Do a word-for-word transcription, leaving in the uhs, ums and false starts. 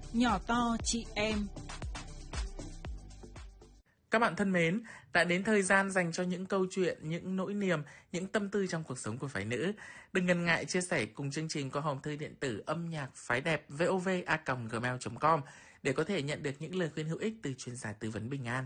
nhỏ to chị em. Các bạn thân mến, đã đến thời gian dành cho những câu chuyện, những nỗi niềm, những tâm tư trong cuộc sống của phái nữ. Đừng ngần ngại chia sẻ cùng chương trình qua hòm thư điện tử âm nhạc phái đẹp vov a còng gmail chấm com để có thể nhận được những lời khuyên hữu ích từ chuyên gia tư vấn Bình An.